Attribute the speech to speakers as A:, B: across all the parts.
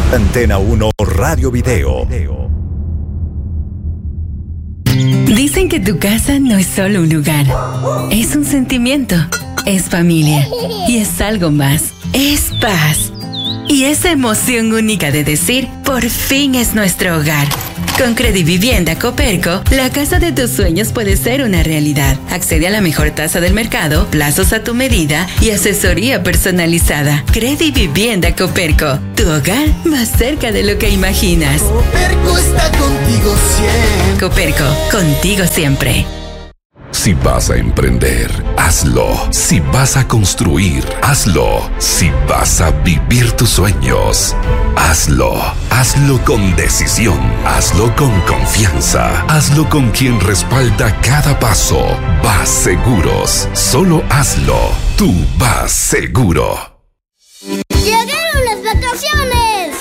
A: Antena 1 Radio Video.
B: Dicen que tu casa no es solo un lugar, es un sentimiento, es familia y es algo más, es paz. Y esa emoción única de decir, por fin es nuestro hogar. Con Credivivienda Coperco, la casa de tus sueños puede ser una realidad. Accede a la mejor tasa del mercado, plazos a tu medida y asesoría personalizada. Credivivienda Coperco, tu hogar más cerca de lo que imaginas.
C: Coperco está contigo siempre.
B: Coperco, contigo siempre.
D: Si vas a emprender, hazlo. Si vas a construir, hazlo. Si vas a vivir tus sueños, hazlo. Hazlo con decisión. Hazlo con confianza. Hazlo con quien respalda cada paso. Vas Seguros. Solo hazlo. Tú vas seguro.
E: ¡Llegaron las vacaciones!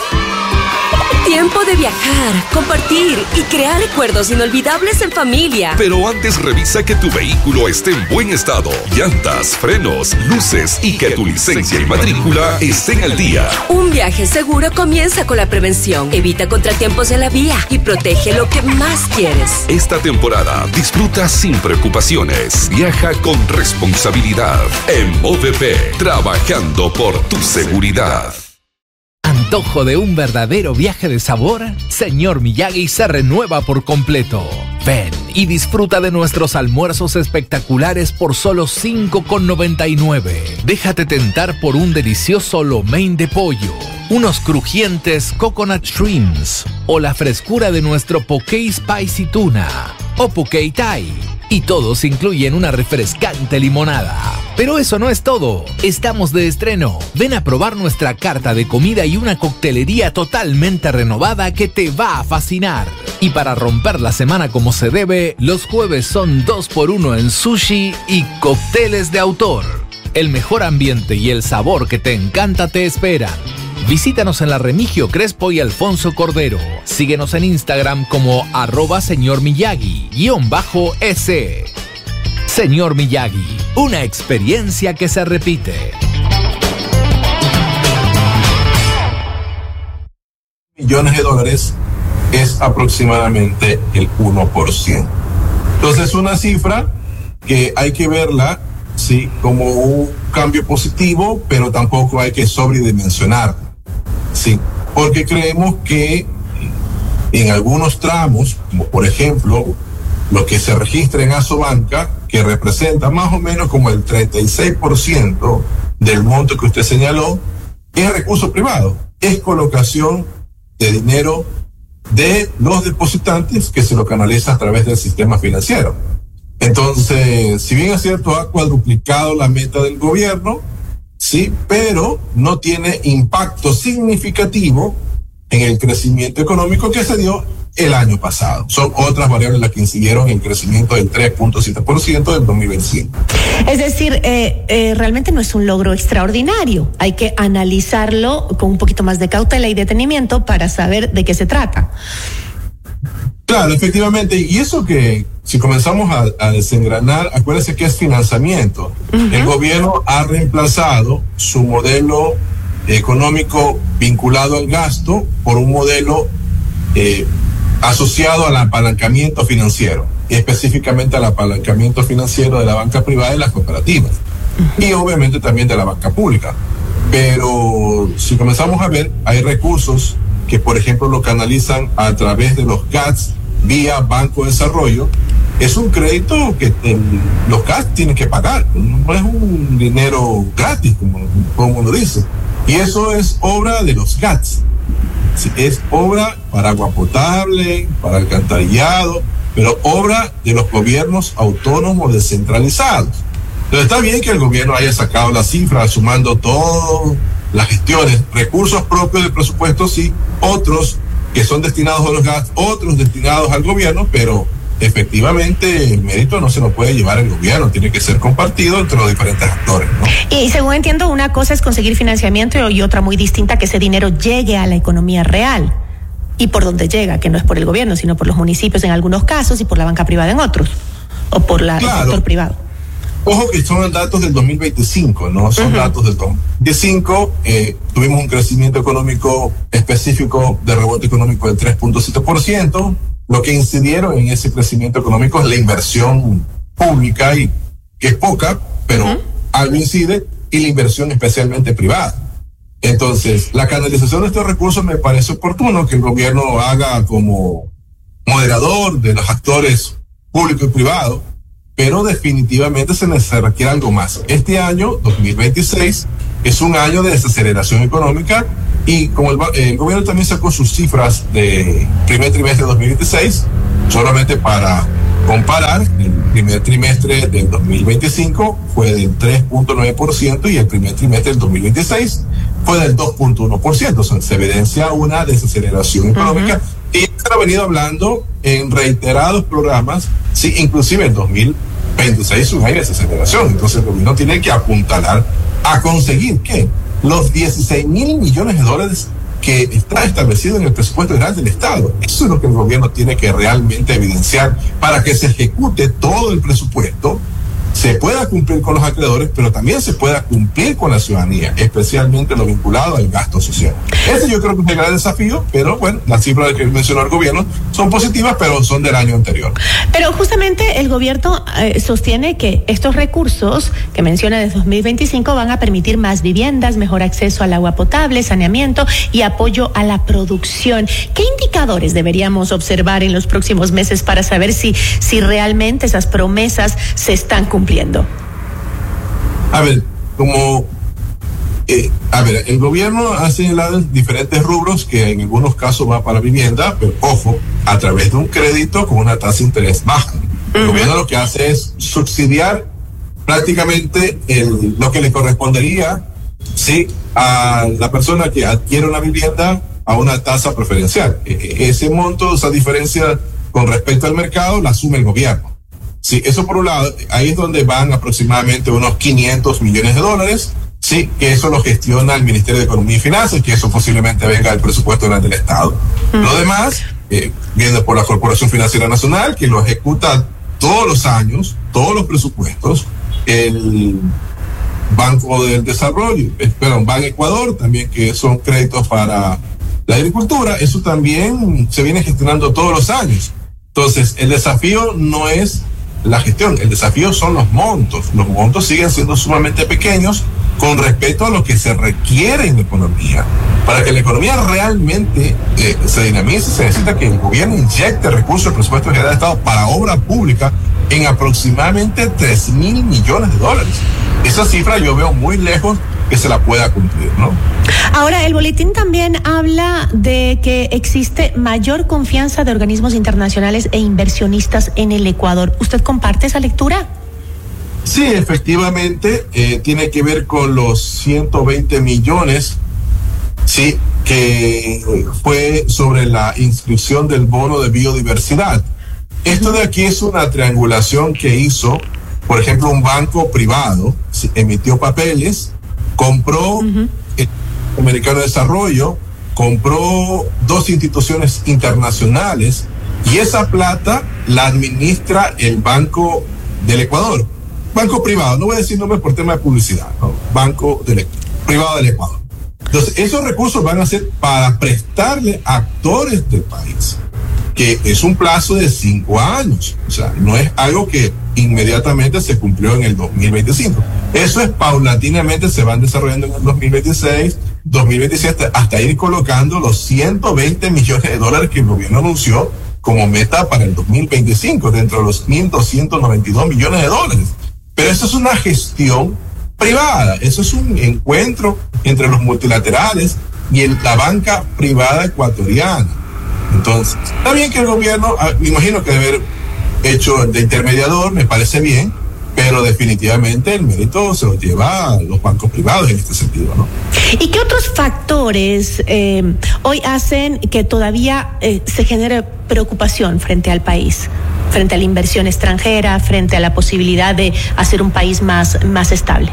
F: Tiempo de viajar, compartir y crear recuerdos inolvidables en familia.
D: Pero antes revisa que tu vehículo esté en buen estado. Llantas, frenos, luces y que tu licencia y matrícula estén al día.
F: Un viaje seguro comienza con la prevención. Evita contratiempos en la vía y protege lo que más quieres.
D: Esta temporada disfruta sin preocupaciones. Viaja con responsabilidad. En OVP, trabajando por tu seguridad.
G: ¿Antojo de un verdadero viaje de sabor? Señor Miyagi se renueva por completo. Ven y disfruta de nuestros almuerzos espectaculares por solo $5.99. Déjate tentar por un delicioso lo mein de pollo, unos crujientes coconut shrimps o la frescura de nuestro poke spicy tuna o poke thai. Y todos incluyen una refrescante limonada. Pero eso no es todo. Estamos de estreno. Ven a probar nuestra carta de comida y una coctelería totalmente renovada que te va a fascinar. Y para romper la semana como se debe, los jueves son 2x1 en sushi y cócteles de autor. El mejor ambiente y el sabor que te encanta te esperan. Visítanos en la Remigio Crespo y Alfonso Cordero. Síguenos en Instagram como @señormiyagi_s. Señor Miyagi, una experiencia que se repite.
H: Millones de dólares es aproximadamente el 1%. Entonces, una cifra que hay que verla, sí, como un cambio positivo, pero tampoco hay que sobredimensionarla. Sí, porque creemos que en algunos tramos, como por ejemplo lo que se registra en Asobanca, que representa más o menos como el 36% del monto que usted señaló, es recurso privado, es colocación de dinero de los depositantes que se lo canaliza a través del sistema financiero. Entonces, si bien es cierto, ha cuadruplicado la meta del gobierno, sí, pero no tiene impacto significativo en el crecimiento económico que se dio el año pasado. Son otras variables las que incidieron en el crecimiento del 3.7% del 2025.
I: Es decir, realmente no es un logro extraordinario. Hay que analizarlo con un poquito más de cautela y detenimiento para saber de qué se trata.
H: Claro, efectivamente. Y eso que, si comenzamos a desengranar, acuérdense que es financiamiento. Uh-huh. El gobierno ha reemplazado su modelo económico vinculado al gasto por un modelo asociado al apalancamiento financiero, y específicamente al apalancamiento financiero de la banca privada y las cooperativas, y obviamente también de la banca pública. Pero si comenzamos a ver, hay recursos que, por ejemplo, lo canalizan a través de los GATS vía Banco de Desarrollo. Es un crédito que los GATS tienen que pagar, no es un dinero gratis, como uno dice. Y eso es obra de los GATS. Es obra para agua potable, para alcantarillado, pero obra de los gobiernos autónomos descentralizados. Entonces está bien que el gobierno haya sacado la cifra, sumando todas las gestiones, recursos propios del presupuesto, sí, otros que son destinados a los GATS, otros destinados al gobierno, pero efectivamente el mérito no se lo puede llevar el gobierno, tiene que ser compartido entre los diferentes actores, ¿no?
I: Y según entiendo, una cosa es conseguir financiamiento y otra muy distinta, que ese dinero llegue a la economía real. Y por dónde llega, que no es por el gobierno, sino por los municipios en algunos casos y por la banca privada en otros, o por el sector privado.
H: Ojo que son datos del 2025, no son datos del 2025. Tuvimos un crecimiento económico específico de rebote económico del 3.7%. Lo que incidieron en ese crecimiento económico es la inversión pública, y que es poca, pero algo incide, y la inversión especialmente privada. Entonces, la canalización de estos recursos me parece oportuno que el gobierno haga como moderador de los actores públicos y privados, pero definitivamente se requiere algo más. Este año, 2026, es un año de desaceleración económica, y como el gobierno también sacó sus cifras de primer trimestre de 2026, solamente para comparar, el primer trimestre del 2025 fue del 3.9% y el primer trimestre del 2026 fue del 2.1%. O sea, se evidencia una desaceleración económica, y se ha venido hablando en reiterados programas, sí, inclusive en 2026 una desaceleración. Entonces el gobierno tiene que apuntalar a conseguir que los 16,000 millones de dólares que está establecido en el presupuesto general del Estado. Eso es lo que el gobierno tiene que realmente evidenciar para que se ejecute todo el presupuesto, se pueda cumplir con los acreedores, pero también se pueda cumplir con la ciudadanía, especialmente lo vinculado al gasto social. Ese yo creo que es el gran desafío, pero bueno, las cifras que mencionó el gobierno son positivas, pero son del año anterior.
I: Pero justamente el gobierno sostiene que estos recursos que menciona de 2025 van a permitir más viviendas, mejor acceso al agua potable, saneamiento y apoyo a la producción. ¿Qué indicadores deberíamos observar en los próximos meses para saber si realmente esas promesas se están cumpliendo?
H: A ver, el gobierno ha señalado diferentes rubros que en algunos casos va para vivienda, pero ojo, a través de un crédito con una tasa de interés baja. El gobierno lo que hace es subsidiar prácticamente lo que le correspondería, sí, a la persona que adquiere una vivienda a una tasa preferencial. Ese monto, esa diferencia con respecto al mercado, la asume el gobierno. Sí, eso por un lado, ahí es donde van aproximadamente unos 500 millones de dólares, sí, que eso lo gestiona el Ministerio de Economía y Finanzas, que eso posiblemente venga del presupuesto general del Estado. Lo demás, viene por la Corporación Financiera Nacional, que lo ejecuta todos los años, todos los presupuestos, el Banco del Desarrollo, Ban Ecuador, también, que son créditos para la agricultura, eso también se viene gestionando todos los años. Entonces, el desafío no es la gestión, el desafío son los montos. Los montos siguen siendo sumamente pequeños con respecto a lo que se requiere en la economía. Para que la economía realmente se dinamice, se necesita que el gobierno inyecte recursos al presupuesto general del Estado para obra pública en aproximadamente 3,000 millones de dólares. Esa cifra yo veo muy lejos que se la pueda cumplir, ¿no?
I: Ahora, el boletín también habla de que existe mayor confianza de organismos internacionales e inversionistas en el Ecuador. ¿Usted comparte esa lectura?
H: Sí, efectivamente, tiene que ver con los 120 millones, sí, que fue sobre la inscripción del bono de biodiversidad. Esto de aquí es una triangulación que hizo, por ejemplo, un banco privado, sí, emitió papeles, compró el Americano de Desarrollo, compró 2 instituciones internacionales, y esa plata la administra el Banco del Ecuador. Banco privado, no voy a decir nombres por tema de publicidad, ¿no? Banco privado del Ecuador. Entonces, esos recursos van a ser para prestarle a actores del país, que es un plazo de 5 años. O sea, no es algo que inmediatamente se cumplió en el 2025. Eso es paulatinamente, se van desarrollando en el 2026, 2027, hasta ir colocando los 120 millones de dólares que el gobierno anunció como meta para el 2025, dentro de los 1.292 millones de dólares. Pero eso es una gestión privada, eso es un encuentro entre los multilaterales y la banca privada ecuatoriana. Entonces, está bien que el gobierno, me imagino que debe haber hecho de intermediador, me parece bien, pero definitivamente el mérito se lo lleva a los bancos privados en este sentido, ¿no?
I: ¿Y qué otros factores hoy hacen que todavía se genere preocupación frente al país, frente a la inversión extranjera, frente a la posibilidad de hacer un país más estable?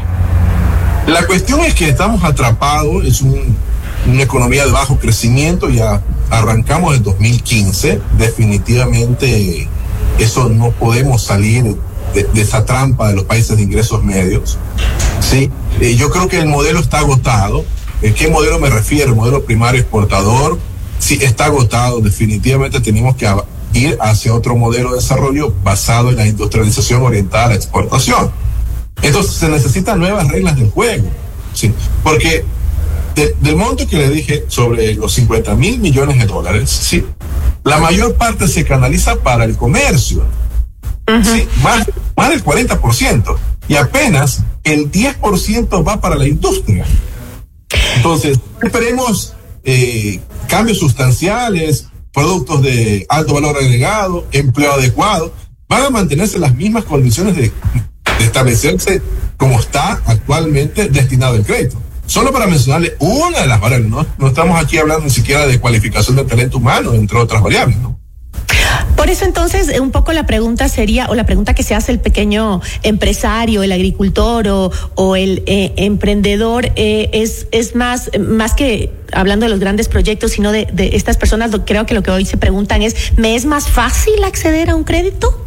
H: La cuestión es que estamos atrapados, es una economía de bajo crecimiento, ya arrancamos en 2015, definitivamente eso no podemos salir de esa trampa de los países de ingresos medios. ¿Sí? Yo creo que el modelo está agotado. ¿Qué modelo me refiero? El modelo primario exportador, sí, está agotado. Definitivamente tenemos que ir hacia otro modelo de desarrollo basado en la industrialización orientada a la exportación. Entonces se necesitan nuevas reglas del juego, ¿sí? Porque del monto que le dije sobre los 50,000 millones de dólares, ¿sí?, la mayor parte se canaliza para el comercio, ¿sí?, más del 40%, y apenas el 10% va para la industria. Entonces, esperemos cambios sustanciales, productos de alto valor agregado, empleo adecuado. Van a mantenerse las mismas condiciones de establecerse como está actualmente destinado el crédito. Solo para mencionarle una de las variables, no estamos aquí hablando ni siquiera de cualificación de talento humano, entre otras variables, ¿no?
I: Por eso entonces un poco la pregunta sería, o la pregunta que se hace el pequeño empresario, el agricultor o el emprendedor, es más que hablando de los grandes proyectos, sino de estas personas. Creo que lo que hoy se preguntan es, ¿me es más fácil acceder a un crédito?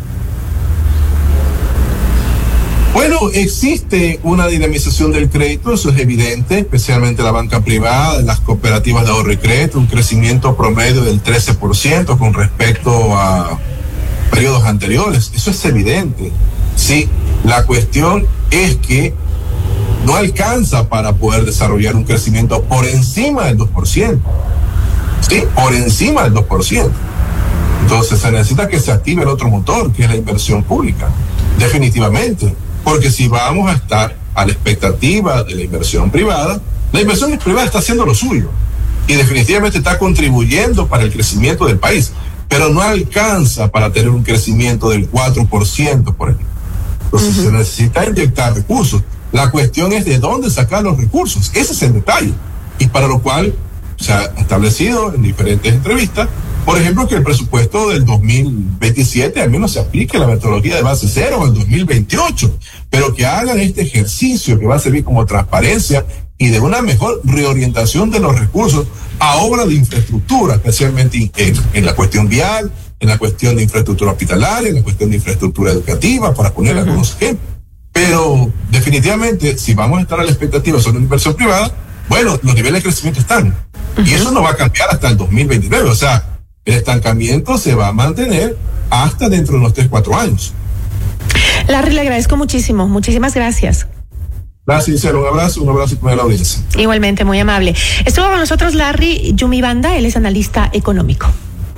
H: Bueno, existe una dinamización del crédito, eso es evidente, especialmente la banca privada, las cooperativas de ahorro y crédito, un crecimiento promedio del 13% con respecto a periodos anteriores. Eso es evidente. Sí, la cuestión es que no alcanza para poder desarrollar un crecimiento por encima del 2%. Sí, por encima del 2%. Entonces se necesita que se active el otro motor, que es la inversión pública, definitivamente. Porque si vamos a estar a la expectativa de la inversión privada está haciendo lo suyo y definitivamente está contribuyendo para el crecimiento del país, pero no alcanza para tener un crecimiento del 4%, por ejemplo. Entonces se necesita inyectar recursos. La cuestión es de dónde sacar los recursos. Ese es el detalle. Y para lo cual se ha establecido en diferentes entrevistas, por ejemplo, que el presupuesto del 2027 al menos se aplique la metodología de base cero en el 2028, pero que hagan este ejercicio que va a servir como transparencia y de una mejor reorientación de los recursos a obras de infraestructura, especialmente en la cuestión vial, en la cuestión de infraestructura hospitalaria, en la cuestión de infraestructura educativa, para poner algunos ejemplos. Pero definitivamente, si vamos a estar a la expectativa sobre una inversión privada, bueno, los niveles de crecimiento están. Y eso no va a cambiar hasta el 2029, o sea, el estancamiento se va a mantener hasta dentro de unos 3-4 años.
I: Larry, le agradezco muchísimo. Muchísimas gracias.
H: Gracias, Gisela. Un abrazo y la audiencia.
I: Igualmente, muy amable. Estuvo con nosotros Larry Yumibanda, él es analista económico.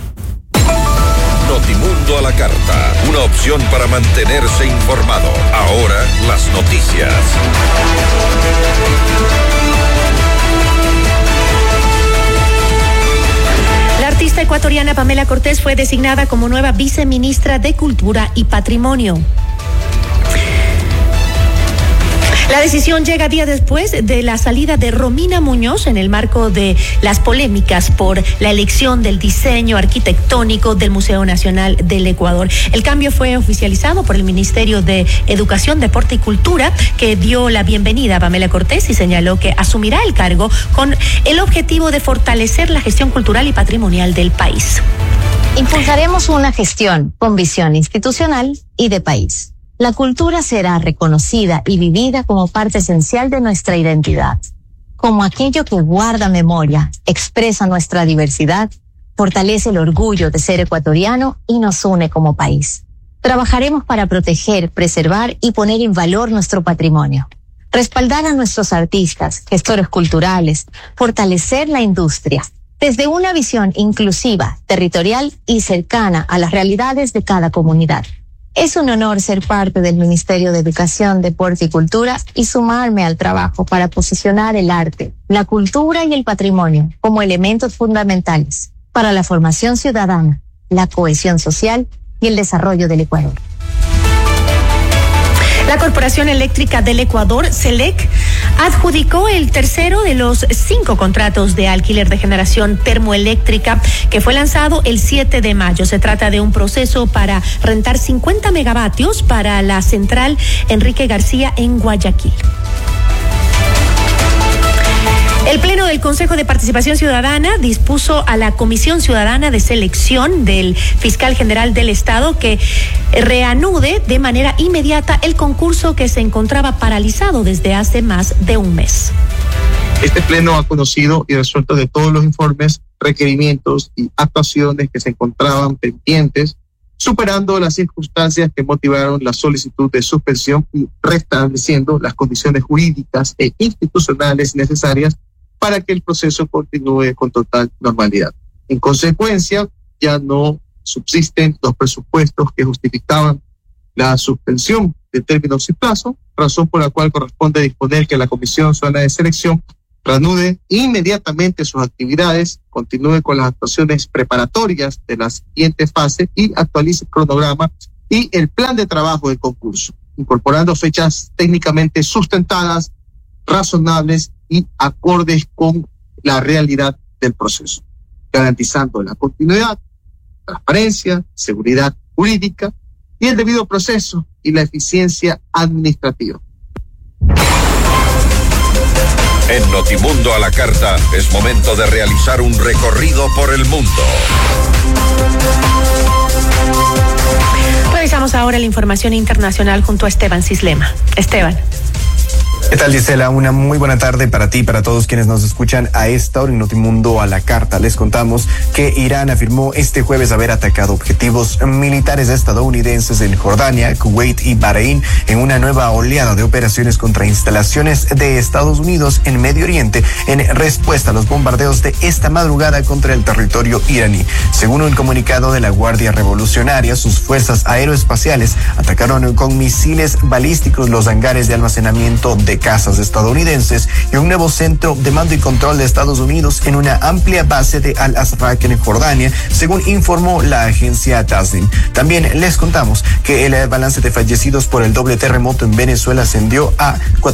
A: Notimundo a la carta, una opción para mantenerse informado. Ahora las noticias.
I: La artista ecuatoriana Pamela Cortés fue designada como nueva viceministra de Cultura y Patrimonio. La decisión llega días después de la salida de Romina Muñoz en el marco de las polémicas por la elección del diseño arquitectónico del Museo Nacional del Ecuador. El cambio fue oficializado por el Ministerio de Educación, Deporte y Cultura, que dio la bienvenida a Pamela Cortés y señaló que asumirá el cargo con el objetivo de fortalecer la gestión cultural y patrimonial del país.
J: Impulsaremos una gestión con visión institucional y de país. La cultura será reconocida y vivida como parte esencial de nuestra identidad, como aquello que guarda memoria, expresa nuestra diversidad, fortalece el orgullo de ser ecuatoriano y nos une como país. Trabajaremos para proteger, preservar y poner en valor nuestro patrimonio, respaldar a nuestros artistas, gestores culturales, fortalecer la industria, desde una visión inclusiva, territorial y cercana a las realidades de cada comunidad. Es un honor ser parte del Ministerio de Educación, Deporte y Cultura y sumarme al trabajo para posicionar el arte, la cultura y el patrimonio como elementos fundamentales para la formación ciudadana, la cohesión social y el desarrollo del Ecuador.
I: La Corporación Eléctrica del Ecuador, CELEC, adjudicó el tercero de los 5 contratos de alquiler de generación termoeléctrica que fue lanzado el 7 de mayo. Se trata de un proceso para rentar 50 megavatios para la central Enrique García en Guayaquil. El Pleno del Consejo de Participación Ciudadana dispuso a la Comisión Ciudadana de Selección del Fiscal General del Estado que reanude de manera inmediata el concurso que se encontraba paralizado desde hace más de un mes.
K: Este pleno ha conocido y resuelto de todos los informes, requerimientos y actuaciones que se encontraban pendientes, superando las circunstancias que motivaron la solicitud de suspensión y restableciendo las condiciones jurídicas e institucionales necesarias para que el proceso continúe con total normalidad. En consecuencia, ya no subsisten los presupuestos que justificaban la suspensión de términos y plazo, razón por la cual corresponde disponer que la Comisión Ciudadana de Selección reanude inmediatamente sus actividades, continúe con las actuaciones preparatorias de la siguiente fase y actualice el cronograma y el plan de trabajo del concurso, incorporando fechas técnicamente sustentadas, razonables y acordes con la realidad del proceso, garantizando la continuidad, transparencia, seguridad jurídica y el debido proceso y la eficiencia administrativa.
A: En Notimundo a la Carta es momento de realizar un recorrido por el mundo.
I: Revisamos ahora la información internacional junto a Esteban Cislema. Esteban.
L: ¿Qué tal, Gisela? Una muy buena tarde para ti y para todos quienes nos escuchan a esta hora en Notimundo a la Carta. Les contamos que Irán afirmó este jueves haber atacado objetivos militares estadounidenses en Jordania, Kuwait y Bahrein en una nueva oleada de operaciones contra instalaciones de Estados Unidos en Medio Oriente en respuesta a los bombardeos de esta madrugada contra el territorio iraní. Según un comunicado de la Guardia Revolucionaria, sus fuerzas aeroespaciales atacaron con misiles balísticos los hangares de almacenamiento de casas estadounidenses y un nuevo centro de mando y control de Estados Unidos en una amplia base de Al-Azraq en Jordania, según informó la agencia Tasnim. También les contamos que el balance de fallecidos por el doble terremoto en Venezuela ascendió a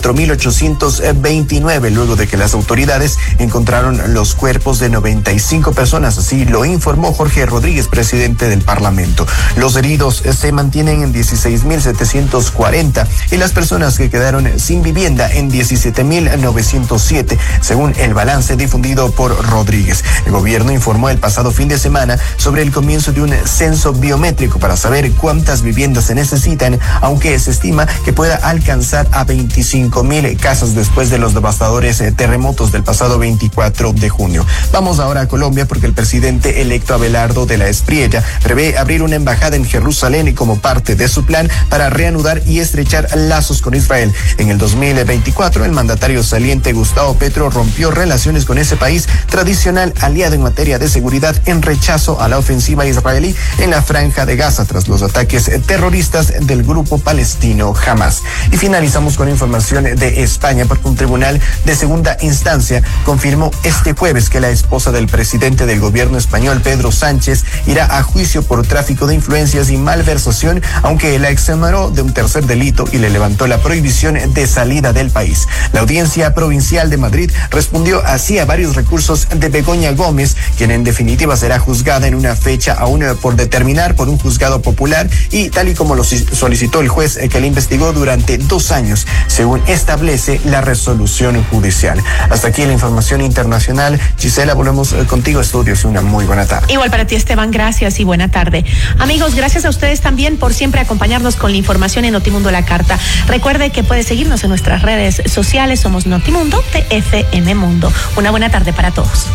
L: 4.829 luego de que las autoridades encontraron los cuerpos de 95 personas, así lo informó Jorge Rodríguez, presidente del Parlamento. Los heridos se mantienen en 16.740 y las personas que quedaron sin vivienda en 17.907, según el balance difundido por Rodríguez. El gobierno informó el pasado fin de semana sobre el comienzo de un censo biométrico para saber cuántas viviendas se necesitan, aunque se estima que pueda alcanzar a 25.000 casas después de los devastadores terremotos del pasado 24 de junio. Vamos ahora a Colombia porque el presidente electo Abelardo de la Espriella prevé abrir una embajada en Jerusalén como parte de su plan para reanudar y estrechar lazos con Israel. En el 2024, el mandatario saliente Gustavo Petro rompió relaciones con ese país tradicional aliado en materia de seguridad en rechazo a la ofensiva israelí en la franja de Gaza tras los ataques terroristas del grupo palestino Hamas. Y finalizamos con información de España porque un tribunal de segunda instancia confirmó este jueves que la esposa del presidente del gobierno español, Pedro Sánchez, irá a juicio por tráfico de influencias y malversación, aunque la exoneró de un tercer delito y le levantó la prohibición de salida del país. La Audiencia Provincial de Madrid respondió así a varios recursos de Begoña Gómez, quien en definitiva será juzgada en una fecha aún por determinar por un juzgado popular y tal y como lo solicitó el juez que le investigó durante 2 años, según establece la resolución judicial. Hasta aquí la información internacional. Gisela, volvemos contigo a estudios. Una muy buena tarde.
I: Igual para ti, Esteban, gracias y buena tarde. Amigos, gracias a ustedes también por siempre acompañarnos con la información en Notimundo a la Carta. Recuerde que puede seguirnos en nuestras redes sociales, somos Notimundo TFM Mundo. Una buena tarde para todos.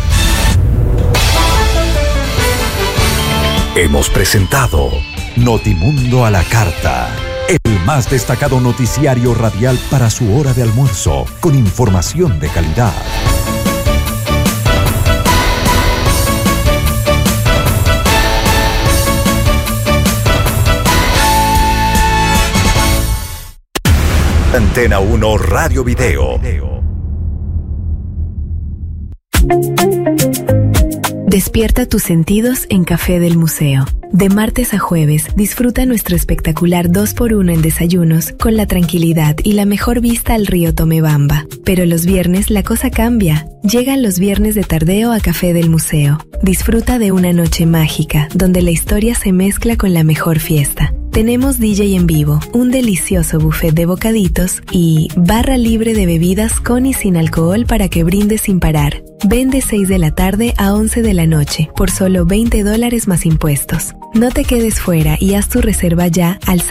M: Hemos presentado Notimundo a la Carta, el más destacado noticiario radial para su hora de almuerzo, con información de calidad. Antena 1 Radio Video.
N: Despierta tus sentidos en Café del Museo. De martes a jueves, disfruta nuestro espectacular 2x1 en desayunos con la tranquilidad y la mejor vista al río Tomebamba. Pero los viernes la cosa cambia. Llegan los viernes de tardeo a Café del Museo. Disfruta de una noche mágica donde la historia se mezcla con la mejor fiesta. Tenemos DJ en vivo, un delicioso buffet de bocaditos y barra libre de bebidas con y sin alcohol para que brindes sin parar. Ven de 6 de la tarde a 11 de la noche por solo $20 más impuestos. No te quedes fuera y haz tu reserva ya al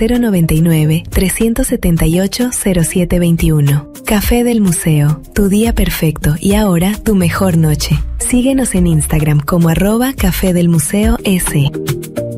N: 099-378-0721. Café del Museo, tu día perfecto y ahora tu mejor noche. Síguenos en Instagram como @Café del Museo S.